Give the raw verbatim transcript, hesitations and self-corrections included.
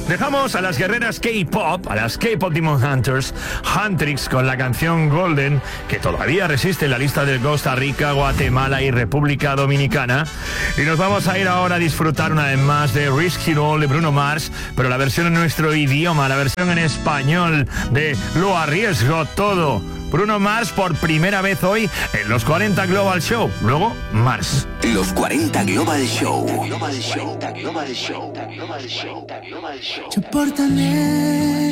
Dejamos a las guerreras K-pop, a las K-pop Demon Hunters, Huntrix, con la canción Golden, que todavía resiste en la lista de Costa Rica, Guatemala y República Dominicana. Y nos vamos a ir ahora a disfrutar una vez más de Risk It All de Bruno Mars, pero la versión en nuestro idioma, la versión en español de Lo Arriesgo Todo. Bruno Mars por primera vez hoy en los cuarenta Global Show. Luego, Mars. Los cuarenta Global Show. Global Show. Global Show. Global Show. Global Show. Yo por tener